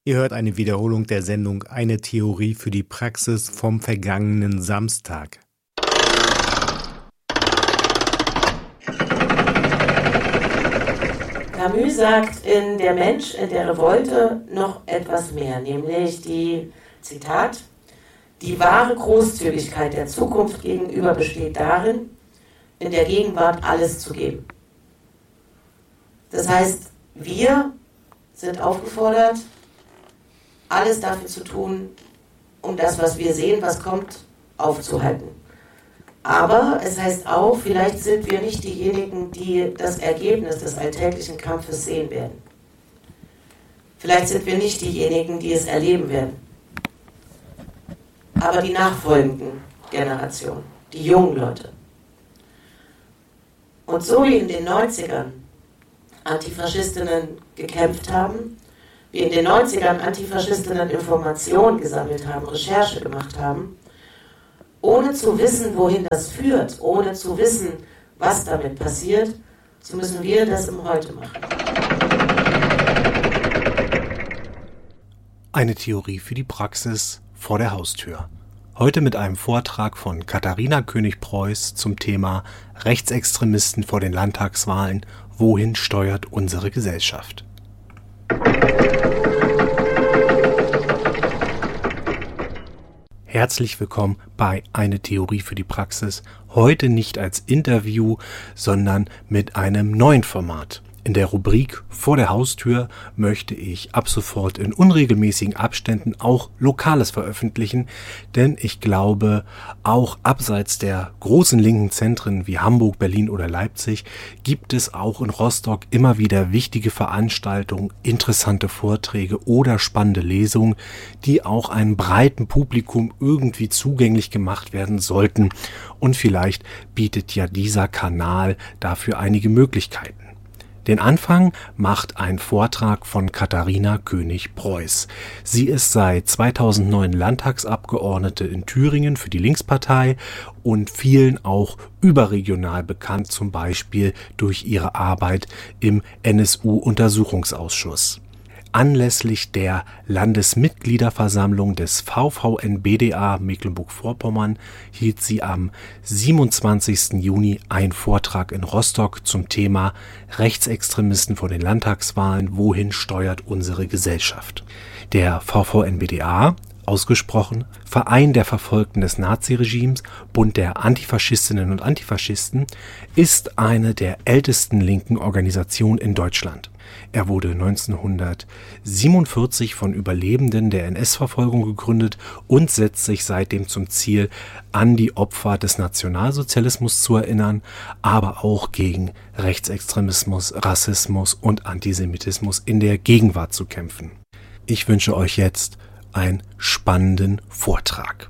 Ihr hört eine Wiederholung der Sendung Eine Theorie für die Praxis vom vergangenen Samstag. Camus sagt in Der Mensch in der Revolte noch etwas mehr, nämlich Zitat, die wahre Großzügigkeit der Zukunft gegenüber besteht darin, in der Gegenwart alles zu geben. Das heißt, wir sind aufgefordert, alles dafür zu tun, um das, was wir sehen, was kommt, aufzuhalten. Aber es heißt auch, vielleicht sind wir nicht diejenigen, die das Ergebnis des alltäglichen Kampfes sehen werden. Vielleicht sind wir nicht diejenigen, die es erleben werden. Aber die nachfolgenden Generationen, die jungen Leute. Und so wie in den 90ern Antifaschistinnen gekämpft haben, wie in den 90ern Antifaschistinnen Informationen gesammelt haben, Recherche gemacht haben, ohne zu wissen, wohin das führt, ohne zu wissen, was damit passiert, so müssen wir das im Heute machen. Eine Theorie für die Praxis vor der Haustür. Heute mit einem Vortrag von Katharina König-Preuß zum Thema Rechtsextremisten vor den Landtagswahlen. Wohin steuert unsere Gesellschaft? Herzlich willkommen bei Eine Theorie für die Praxis. Heute nicht als Interview, sondern mit einem neuen Format. In der Rubrik Vor der Haustür möchte ich ab sofort in unregelmäßigen Abständen auch Lokales veröffentlichen, denn ich glaube, auch abseits der großen linken Zentren wie Hamburg, Berlin oder Leipzig gibt es auch in Rostock immer wieder wichtige Veranstaltungen, interessante Vorträge oder spannende Lesungen, die auch einem breiten Publikum irgendwie zugänglich gemacht werden sollten. Und vielleicht bietet ja dieser Kanal dafür einige Möglichkeiten. Den Anfang macht ein Vortrag von Katharina König-Preuß. Sie ist seit 2009 Landtagsabgeordnete in Thüringen für die Linkspartei und vielen auch überregional bekannt, zum Beispiel durch ihre Arbeit im NSU-Untersuchungsausschuss. Anlässlich der Landesmitgliederversammlung des VVN-BDA Mecklenburg-Vorpommern hielt sie am 27. Juni einen Vortrag in Rostock zum Thema Rechtsextremisten vor den Landtagswahlen. Wohin steuert unsere Gesellschaft? Der VVN-BDA, ausgesprochen Verein der Verfolgten des Naziregimes, Bund der Antifaschistinnen und Antifaschisten, ist eine der ältesten linken Organisationen in Deutschland. Er wurde 1947 von Überlebenden der NS-Verfolgung gegründet und setzt sich seitdem zum Ziel, an die Opfer des Nationalsozialismus zu erinnern, aber auch gegen Rechtsextremismus, Rassismus und Antisemitismus in der Gegenwart zu kämpfen. Ich wünsche euch jetzt einen spannenden Vortrag.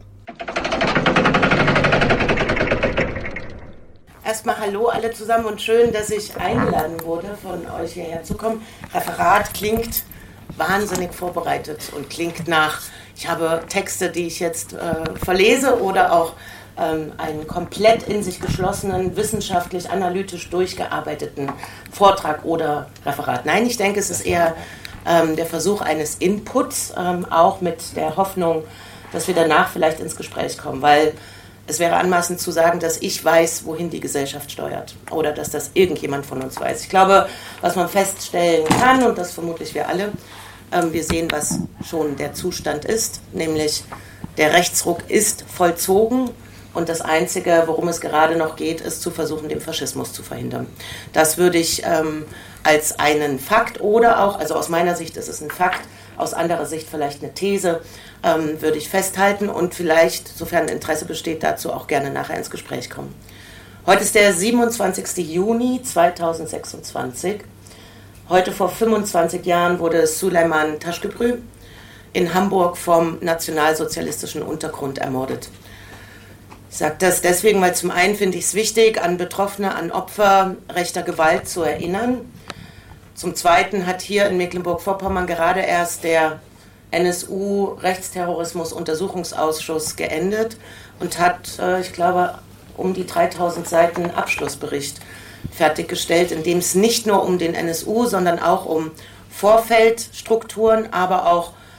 Erstmal hallo alle zusammen und schön, dass ich eingeladen wurde, von euch hierher zu kommen. Referat klingt wahnsinnig vorbereitet und klingt nach, ich habe Texte, die ich jetzt verlese oder auch einen komplett in sich geschlossenen, wissenschaftlich, analytisch durchgearbeiteten Vortrag oder Referat. Nein, ich denke, es ist eher der Versuch eines Inputs, auch mit der Hoffnung, dass wir danach vielleicht ins Gespräch kommen, weil es wäre anmaßend zu sagen, dass ich weiß, wohin die Gesellschaft steuert oder dass das irgendjemand von uns weiß. Ich glaube, was man feststellen kann, und das vermutlich wir alle, wir sehen, was schon der Zustand ist, nämlich der Rechtsruck ist vollzogen und das Einzige, worum es gerade noch geht, ist zu versuchen, den Faschismus zu verhindern. Das würde ich als einen Fakt oder auch, also aus meiner Sicht ist es ein Fakt, aus anderer Sicht vielleicht eine These, würde ich festhalten und vielleicht, sofern Interesse besteht, dazu auch gerne nachher ins Gespräch kommen. Heute ist der 27. Juni 2026. Heute vor 25 Jahren wurde Süleyman Taşköprü in Hamburg vom nationalsozialistischen Untergrund ermordet. Ich sage das deswegen, weil zum einen finde ich es wichtig, an Betroffene, an Opfer rechter Gewalt zu erinnern. Zum Zweiten hat hier in Mecklenburg-Vorpommern gerade erst der NSU-Rechtsterrorismus-Untersuchungsausschuss geendet und hat, ich glaube, um die 3000 Seiten Abschlussbericht fertiggestellt, in dem es nicht nur um den NSU, sondern auch um Vorfeldstrukturen, aber auch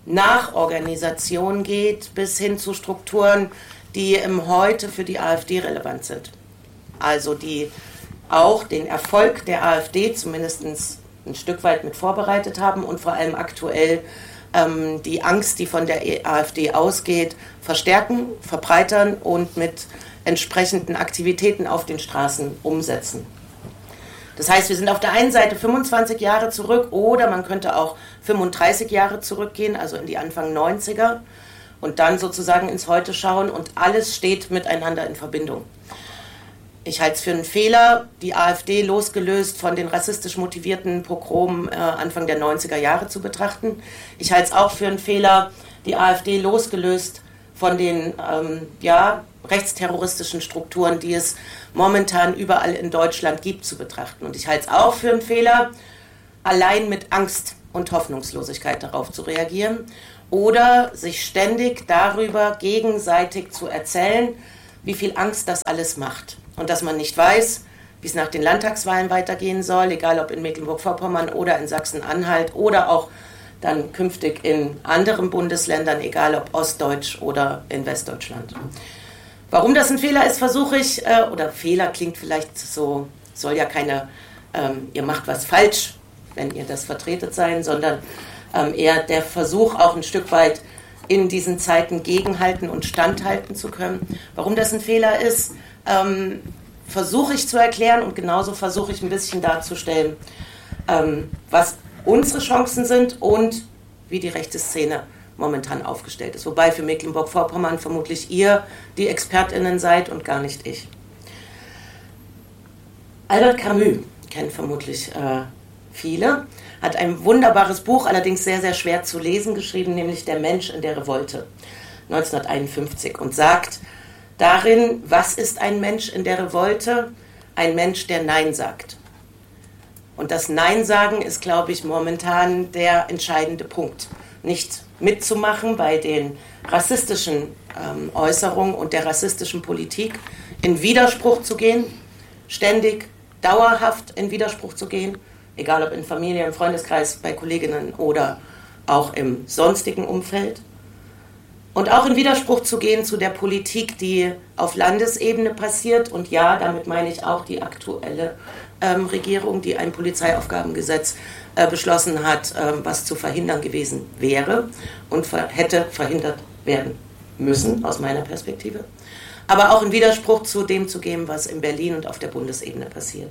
Nachorganisation geht, bis hin zu Strukturen, die im Heute für die AfD relevant sind. Also die auch den Erfolg der AfD zumindest ein Stück weit mit vorbereitet haben und vor allem aktuell die Angst, die von der AfD ausgeht, verstärken, verbreitern und mit entsprechenden Aktivitäten auf den Straßen umsetzen. Das heißt, wir sind auf der einen Seite 25 Jahre zurück oder man könnte auch 35 Jahre zurückgehen, also in die Anfang 90er und dann sozusagen ins Heute schauen und alles steht miteinander in Verbindung. Ich halte es für einen Fehler, die AfD losgelöst von den rassistisch motivierten Pogromen Anfang der 90er Jahre zu betrachten. Ich halte es auch für einen Fehler, die AfD losgelöst von den rechtsterroristischen Strukturen, die es momentan überall in Deutschland gibt, zu betrachten. Und ich halte es auch für einen Fehler, allein mit Angst und Hoffnungslosigkeit darauf zu reagieren oder sich ständig darüber gegenseitig zu erzählen, wie viel Angst das alles macht. Und dass man nicht weiß, wie es nach den Landtagswahlen weitergehen soll, egal ob in Mecklenburg-Vorpommern oder in Sachsen-Anhalt oder auch dann künftig in anderen Bundesländern, egal ob Ostdeutsch oder in Westdeutschland. Warum das ein Fehler ist, versuche ich, oder Fehler klingt vielleicht so, soll ja keine, ihr macht was falsch, wenn ihr das vertretet sein, sondern eher der Versuch auch ein Stück weit in diesen Zeiten gegenhalten und standhalten zu können. Warum das ein Fehler ist, versuche ich zu erklären und genauso versuche ich ein bisschen darzustellen, was unsere Chancen sind und wie die rechte Szene momentan aufgestellt ist. Wobei für Mecklenburg-Vorpommern vermutlich ihr die ExpertInnen seid und gar nicht ich. Albert Camus kennen vermutlich viele, hat ein wunderbares Buch, allerdings sehr, sehr schwer zu lesen, geschrieben, nämlich Der Mensch in der Revolte, 1951, und sagt darin, was ist ein Mensch in der Revolte? Ein Mensch, der Nein sagt. Und das Nein sagen ist, glaube ich, momentan der entscheidende Punkt. Nicht mitzumachen bei den rassistischen Äußerungen und der rassistischen Politik, in Widerspruch zu gehen, ständig, dauerhaft in Widerspruch zu gehen, egal ob in Familie, im Freundeskreis, bei Kolleginnen oder auch im sonstigen Umfeld. Und auch in Widerspruch zu gehen zu der Politik, die auf Landesebene passiert. Und ja, damit meine ich auch die aktuelle Regierung, die ein Polizeiaufgabengesetz beschlossen hat, was zu verhindern gewesen wäre und hätte verhindert werden müssen, aus meiner Perspektive. Aber auch in Widerspruch zu dem zu gehen, was in Berlin und auf der Bundesebene passiert.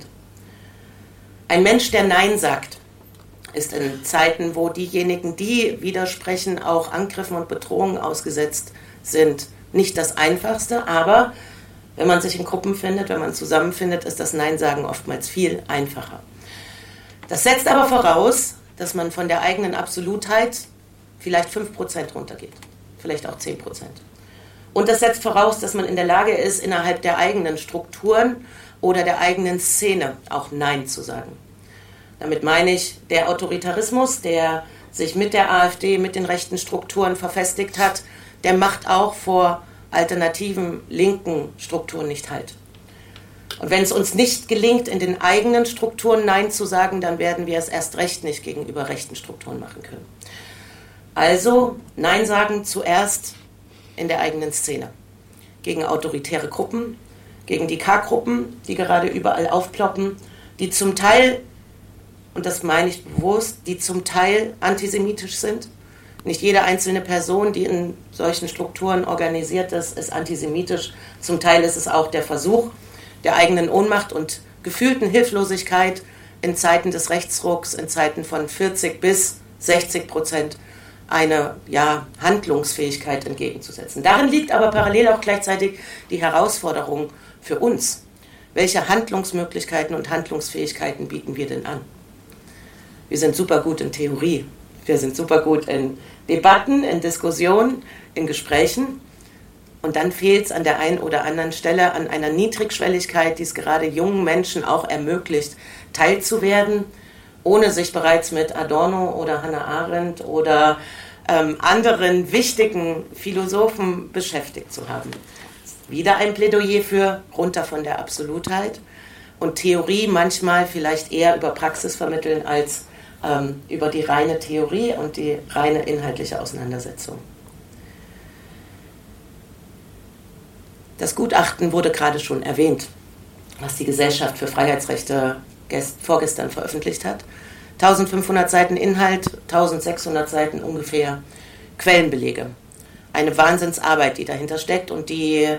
Ein Mensch, der Nein sagt, ist in Zeiten, wo diejenigen, die widersprechen, auch Angriffen und Bedrohungen ausgesetzt sind, nicht das Einfachste. Aber wenn man sich in Gruppen findet, wenn man zusammenfindet, ist das Nein-Sagen oftmals viel einfacher. Das setzt aber voraus, dass man von der eigenen Absolutheit vielleicht 5% runtergeht, vielleicht auch 10%. Und das setzt voraus, dass man in der Lage ist, innerhalb der eigenen Strukturen oder der eigenen Szene auch Nein zu sagen. Damit meine ich, der Autoritarismus, der sich mit der AfD, mit den rechten Strukturen verfestigt hat, der macht auch vor alternativen linken Strukturen nicht Halt. Und wenn es uns nicht gelingt, in den eigenen Strukturen Nein zu sagen, dann werden wir es erst recht nicht gegenüber rechten Strukturen machen können. Also Nein sagen zuerst in der eigenen Szene. Gegen autoritäre Gruppen, gegen die K-Gruppen, die gerade überall aufploppen, die zum Teil, und das meine ich bewusst, die zum Teil antisemitisch sind. Nicht jede einzelne Person, die in solchen Strukturen organisiert ist, ist antisemitisch. Zum Teil ist es auch der Versuch der eigenen Ohnmacht und gefühlten Hilflosigkeit in Zeiten des Rechtsrucks, in Zeiten von 40 bis 60% eine Handlungsfähigkeit entgegenzusetzen. Darin liegt aber parallel auch gleichzeitig die Herausforderung für uns. Welche Handlungsmöglichkeiten und Handlungsfähigkeiten bieten wir denn an? Wir sind super gut in Theorie, wir sind super gut in Debatten, in Diskussionen, in Gesprächen. Und dann fehlt es an der einen oder anderen Stelle an einer Niedrigschwelligkeit, die es gerade jungen Menschen auch ermöglicht, teilzuwerden, ohne sich bereits mit Adorno oder Hannah Arendt oder anderen wichtigen Philosophen beschäftigt zu haben. Wieder ein Plädoyer für runter von der Absolutheit und Theorie manchmal vielleicht eher über Praxis vermitteln als über die reine Theorie und die reine inhaltliche Auseinandersetzung. Das Gutachten wurde gerade schon erwähnt, was die Gesellschaft für Freiheitsrechte vorgestern veröffentlicht hat. 1500 Seiten Inhalt, 1600 Seiten ungefähr Quellenbelege. Eine Wahnsinnsarbeit, die dahinter steckt und die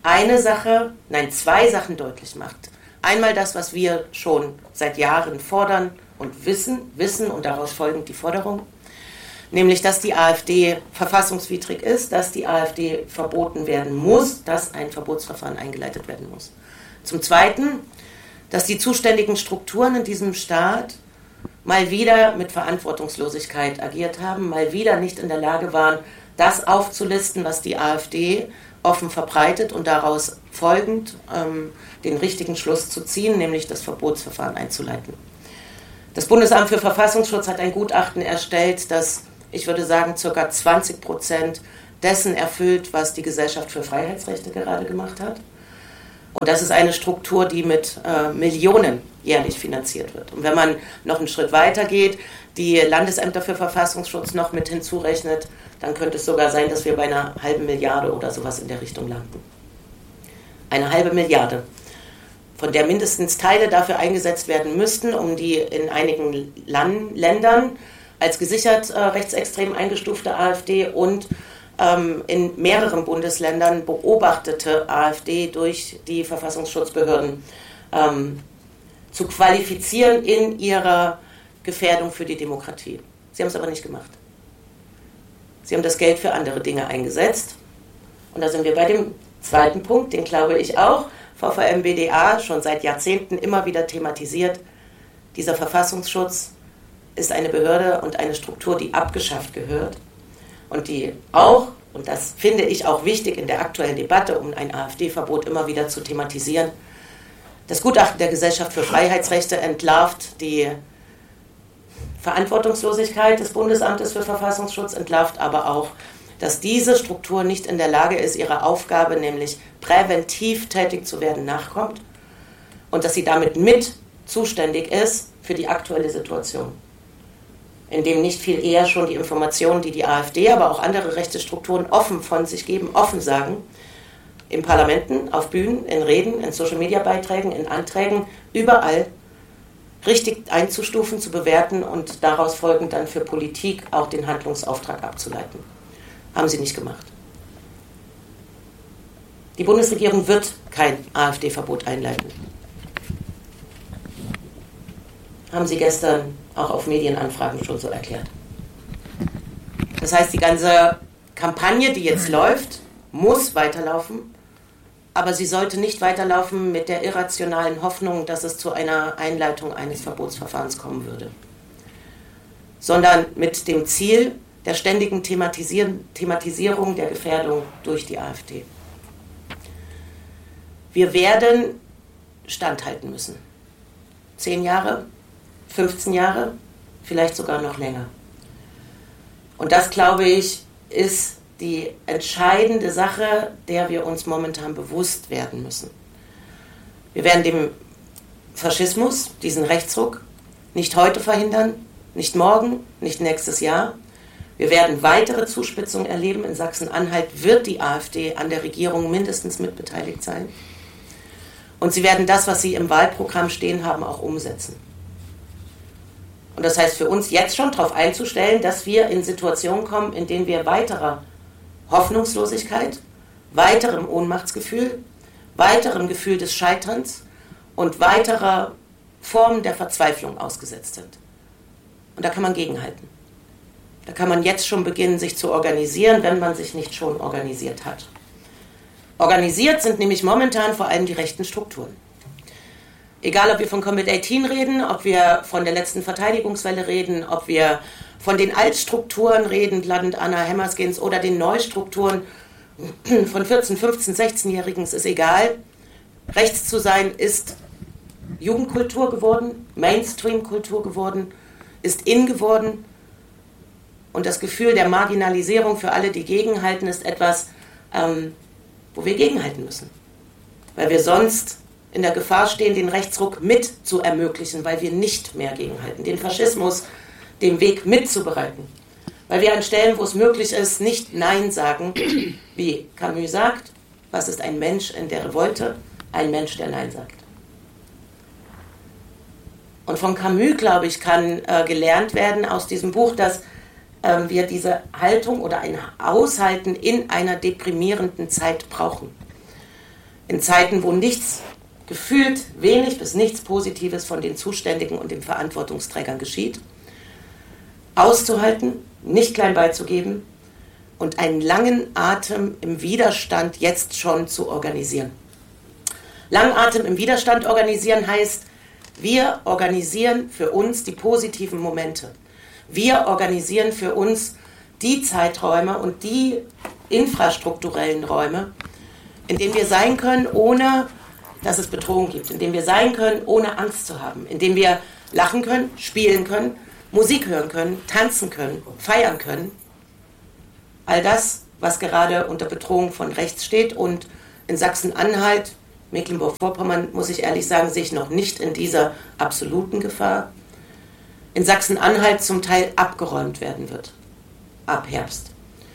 zwei Sachen deutlich macht. Einmal das, was wir schon seit Jahren fordern und wissen und daraus folgend die Forderung, nämlich, dass die AfD verfassungswidrig ist, dass die AfD verboten werden muss, dass ein Verbotsverfahren eingeleitet werden muss. Zum Zweiten, dass die zuständigen Strukturen in diesem Staat mal wieder mit Verantwortungslosigkeit agiert haben, mal wieder nicht in der Lage waren, das aufzulisten, was die AfD offen verbreitet und daraus folgend den richtigen Schluss zu ziehen, nämlich das Verbotsverfahren einzuleiten. Das Bundesamt für Verfassungsschutz hat ein Gutachten erstellt, das, ich würde sagen, ca. 20% dessen erfüllt, was die Gesellschaft für Freiheitsrechte gerade gemacht hat. Und das ist eine Struktur, die mit Millionen jährlich finanziert wird. Und wenn man noch einen Schritt weiter geht, die Landesämter für Verfassungsschutz noch mit hinzurechnet, dann könnte es sogar sein, dass wir bei einer halben Milliarde oder sowas in der Richtung landen. Eine halbe Milliarde, von der mindestens Teile dafür eingesetzt werden müssten, um die in einigen Ländern als gesichert rechtsextrem eingestufte AfD und in mehreren Bundesländern beobachtete AfD durch die Verfassungsschutzbehörden zu qualifizieren in ihrer Gefährdung für die Demokratie. Sie haben es aber nicht gemacht. Sie haben das Geld für andere Dinge eingesetzt. Und da sind wir bei dem zweiten Punkt, den glaube ich auch VVM-BDA schon seit Jahrzehnten immer wieder thematisiert. Dieser Verfassungsschutz ist eine Behörde und eine Struktur, die abgeschafft gehört. Und die auch, und das finde ich auch wichtig in der aktuellen Debatte, um ein AfD-Verbot immer wieder zu thematisieren, das Gutachten der Gesellschaft für Freiheitsrechte entlarvt die Verantwortungslosigkeit des Bundesamtes für Verfassungsschutz, entlarvt aber auch, dass diese Struktur nicht in der Lage ist, ihrer Aufgabe, nämlich präventiv tätig zu werden, nachkommt und dass sie damit mit zuständig ist für die aktuelle Situation, in dem nicht viel eher schon die Informationen, die die AfD, aber auch andere rechte Strukturen offen von sich geben, offen sagen, in Parlamenten, auf Bühnen, in Reden, in Social-Media-Beiträgen, in Anträgen, überall richtig einzustufen, zu bewerten und daraus folgend dann für Politik auch den Handlungsauftrag abzuleiten. Haben sie nicht gemacht. Die Bundesregierung wird kein AfD-Verbot einleiten. Haben sie gestern auch auf Medienanfragen schon so erklärt. Das heißt, die ganze Kampagne, die jetzt läuft, muss weiterlaufen, aber sie sollte nicht weiterlaufen mit der irrationalen Hoffnung, dass es zu einer Einleitung eines Verbotsverfahrens kommen würde, sondern mit dem Ziel der ständigen Thematisierung der Gefährdung durch die AfD. Wir werden standhalten müssen. 10 Jahre, 15 Jahre, vielleicht sogar noch länger. Und das, glaube ich, ist die entscheidende Sache, der wir uns momentan bewusst werden müssen. Wir werden dem Faschismus, diesen Rechtsruck, nicht heute verhindern, nicht morgen, nicht nächstes Jahr. Wir werden weitere Zuspitzungen erleben. In Sachsen-Anhalt wird die AfD an der Regierung mindestens mitbeteiligt sein. Und sie werden das, was sie im Wahlprogramm stehen haben, auch umsetzen. Und das heißt für uns jetzt schon darauf einzustellen, dass wir in Situationen kommen, in denen wir weiterer Hoffnungslosigkeit, weiterem Ohnmachtsgefühl, weiterem Gefühl des Scheiterns und weiterer Formen der Verzweiflung ausgesetzt sind. Und da kann man gegenhalten. Da kann man jetzt schon beginnen, sich zu organisieren, wenn man sich nicht schon organisiert hat. Organisiert sind nämlich momentan vor allem die rechten Strukturen. Egal, ob wir von Combat 18 reden, ob wir von der letzten Verteidigungswelle reden, ob wir von den Altstrukturen reden, Land Anna Hemmerskins, oder den Neustrukturen von 14-, 15-, 16-Jährigen, es ist egal. Rechts zu sein ist Jugendkultur geworden, Mainstream-Kultur geworden, ist in geworden. Und das Gefühl der Marginalisierung für alle, die gegenhalten, ist etwas, wo wir gegenhalten müssen. Weil wir sonst in der Gefahr stehen, den Rechtsruck mit zu ermöglichen, weil wir nicht mehr gegenhalten. Den Faschismus den Weg mitzubereiten. Weil wir an Stellen, wo es möglich ist, nicht Nein sagen, wie Camus sagt, was ist ein Mensch in der Revolte? Ein Mensch, der Nein sagt. Und von Camus, glaube ich, kann gelernt werden aus diesem Buch, dass wir diese Haltung oder ein Aushalten in einer deprimierenden Zeit brauchen. In Zeiten, wo nichts, gefühlt wenig bis nichts Positives von den Zuständigen und den Verantwortungsträgern geschieht. Auszuhalten, nicht klein beizugeben und einen langen Atem im Widerstand jetzt schon zu organisieren. Langen Atem im Widerstand organisieren heißt, wir organisieren für uns die positiven Momente. Wir organisieren für uns die Zeiträume und die infrastrukturellen Räume, in denen wir sein können, ohne dass es Bedrohung gibt, in denen wir sein können, ohne Angst zu haben, in denen wir lachen können, spielen können, Musik hören können, tanzen können, feiern können. All das, was gerade unter Bedrohung von rechts steht und in Sachsen-Anhalt, Mecklenburg-Vorpommern, muss ich ehrlich sagen, sehe ich noch nicht in dieser absoluten Gefahr, in Sachsen-Anhalt zum Teil abgeräumt werden wird, ab Herbst.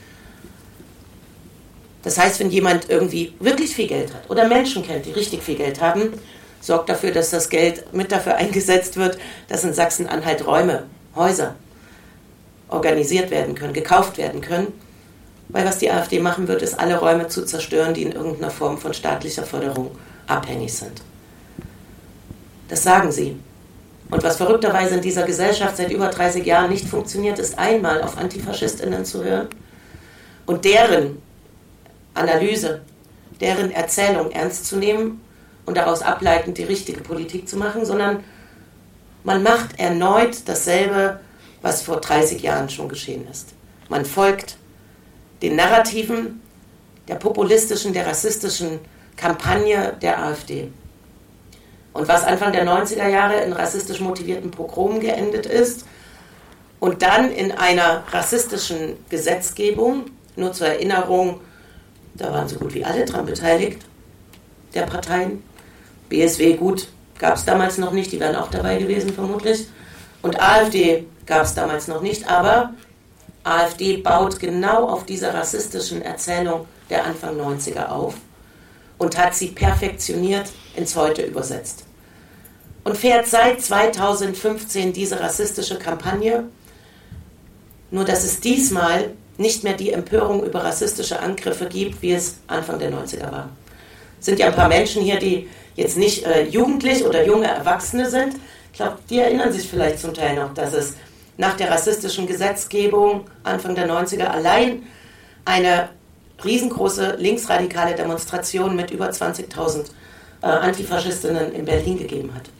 Das heißt, wenn jemand irgendwie wirklich viel Geld hat oder Menschen kennt, die richtig viel Geld haben, sorgt dafür, dass das Geld mit dafür eingesetzt wird, dass in Sachsen-Anhalt Räume, Häuser organisiert werden können, gekauft werden können. Weil was die AfD machen wird, ist, alle Räume zu zerstören, die in irgendeiner Form von staatlicher Förderung abhängig sind. Das sagen sie. Und was verrückterweise in dieser Gesellschaft seit über 30 Jahren nicht funktioniert, ist einmal auf AntifaschistInnen zu hören und deren Analyse, deren Erzählung ernst zu nehmen und daraus ableitend die richtige Politik zu machen, sondern man macht erneut dasselbe, was vor 30 Jahren schon geschehen ist. Man folgt den Narrativen der populistischen, der rassistischen Kampagne der AfD. Und was Anfang der 90er Jahre in rassistisch motivierten Pogromen geendet ist und dann in einer rassistischen Gesetzgebung, nur zur Erinnerung, da waren so gut wie alle dran beteiligt, der Parteien. BSW, gut, gab es damals noch nicht, die wären auch dabei gewesen vermutlich. Und AfD gab es damals noch nicht, aber AfD baut genau auf dieser rassistischen Erzählung der Anfang 90er auf und hat sie perfektioniert ins Heute übersetzt. Und fährt seit 2015 diese rassistische Kampagne, nur dass es diesmal nicht mehr die Empörung über rassistische Angriffe gibt, wie es Anfang der 90er war. Es sind ja ein paar Menschen hier, die jetzt nicht jugendlich oder junge Erwachsene sind. Ich glaube, die erinnern sich vielleicht zum Teil noch, dass es nach der rassistischen Gesetzgebung Anfang der 90er allein eine riesengroße linksradikale Demonstration mit über 20.000 Antifaschistinnen in Berlin gegeben hat.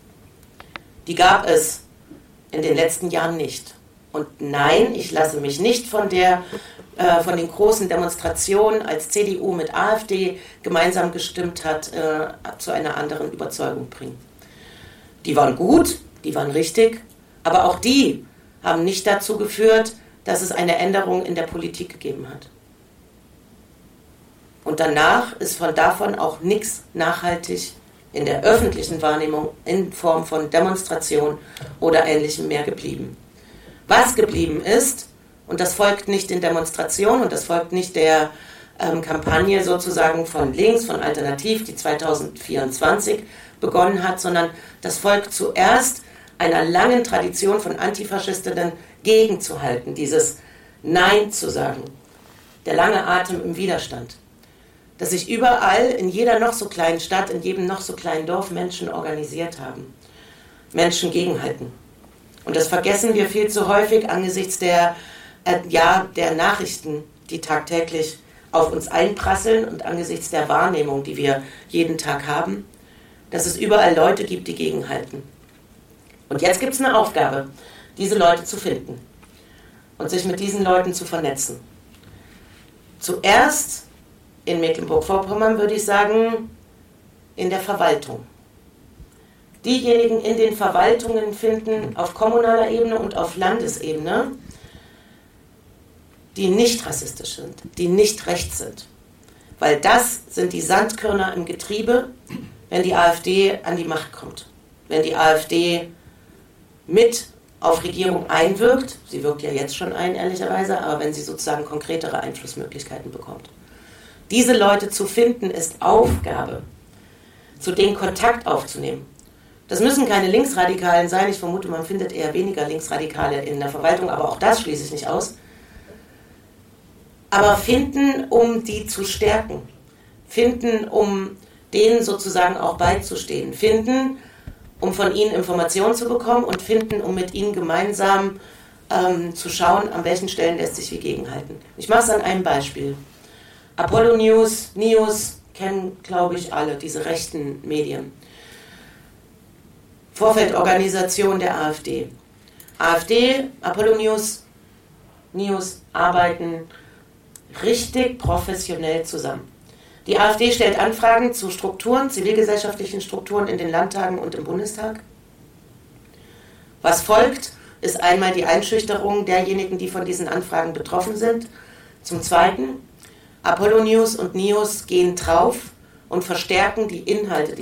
Die gab es in den letzten Jahren nicht. Und nein, ich lasse mich nicht von den großen Demonstrationen, als CDU mit AfD gemeinsam gestimmt hat, zu einer anderen Überzeugung bringen. Die waren gut, die waren richtig, aber auch die haben nicht dazu geführt, dass es eine Änderung in der Politik gegeben hat. Und danach ist davon auch nichts nachhaltig in der öffentlichen Wahrnehmung in Form von Demonstration oder Ähnlichem mehr geblieben. Was geblieben ist, und das folgt nicht den Demonstrationen und das folgt nicht der Kampagne sozusagen von links, von Alternativ, die 2024 begonnen hat, sondern das folgt zuerst einer langen Tradition von Antifaschistinnen gegenzuhalten, dieses Nein zu sagen, der lange Atem im Widerstand. Dass sich überall, in jeder noch so kleinen Stadt, in jedem noch so kleinen Dorf Menschen organisiert haben, Menschen gegenhalten. Und das vergessen wir viel zu häufig angesichts der Nachrichten, die tagtäglich auf uns einprasseln und angesichts der Wahrnehmung, die wir jeden Tag haben, dass es überall Leute gibt, die gegenhalten. Und jetzt gibt es eine Aufgabe, diese Leute zu finden und sich mit diesen Leuten zu vernetzen. Zuerst in Mecklenburg-Vorpommern würde ich sagen, in der Verwaltung. Diejenigen in den Verwaltungen finden auf kommunaler Ebene und auf Landesebene, die nicht rassistisch sind, die nicht rechts sind. Weil das sind die Sandkörner im Getriebe, wenn die AfD an die Macht kommt. Wenn die AfD mit auf Regierung einwirkt, sie wirkt ja jetzt schon ein, ehrlicherweise, aber wenn sie sozusagen konkretere Einflussmöglichkeiten bekommt. Diese Leute zu finden, ist Aufgabe, zu denen Kontakt aufzunehmen. Das müssen keine Linksradikalen sein, ich vermute, man findet eher weniger Linksradikale in der Verwaltung, aber auch das schließe ich nicht aus. Aber finden, um die zu stärken, finden, um denen sozusagen auch beizustehen, finden, um von ihnen Informationen zu bekommen und finden, um mit ihnen gemeinsam zu schauen, an welchen Stellen lässt sich wie gegenhalten. Ich mache es an einem Beispiel. Apollo News, News kennen, glaube ich, alle, diese rechten Medien. Vorfeldorganisation der AfD. AfD, Apollo News, News arbeiten richtig professionell zusammen. Die AfD stellt Anfragen zu Strukturen, zivilgesellschaftlichen Strukturen in den Landtagen und im Bundestag. Was folgt, ist einmal die Einschüchterung derjenigen, die von diesen Anfragen betroffen sind. Zum Zweiten, Apollo News und NEOS gehen drauf und verstärken die Inhalte